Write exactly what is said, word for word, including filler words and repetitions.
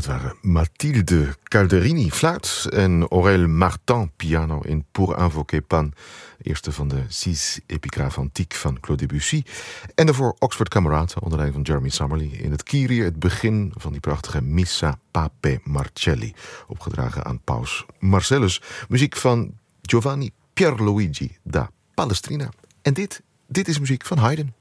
waren Mathilde Calderini, fluit, en Aurèle Martin, piano in Pour invoquer Pan, eerste van de Six Épigraphes Antiques van Claude Debussy. En daarvoor Oxford Camerata, onder leiding van Jeremy Summerly, in het Kyrie, het begin van die prachtige Missa Pape Marcelli, opgedragen aan paus Marcellus. Muziek van Giovanni Pierluigi da Palestrina. En dit, dit is muziek van Haydn.